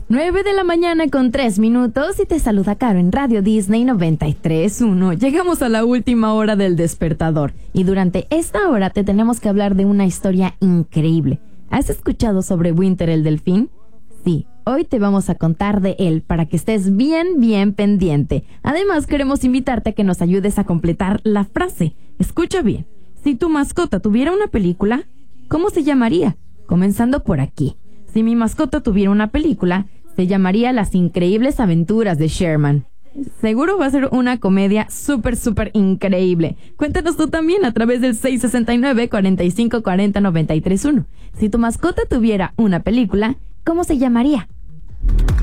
9 de la mañana con 3 minutos y te saluda Caro en Radio Disney 93.1. Llegamos a la última hora del despertador y durante esta hora te tenemos que hablar de una historia increíble. ¿Has escuchado sobre Winter el delfín? Sí, hoy te vamos a contar de él para que estés bien pendiente. Además queremos invitarte a que nos ayudes a completar la frase. Escucha bien, si tu mascota tuviera una película, ¿cómo se llamaría? Comenzando por aquí. Si mi mascota tuviera una película, se llamaría Las Increíbles Aventuras de Sherman. Seguro va a ser una comedia súper increíble. Cuéntanos tú también a través del 669-4540-931. Si tu mascota tuviera una película, ¿cómo se llamaría?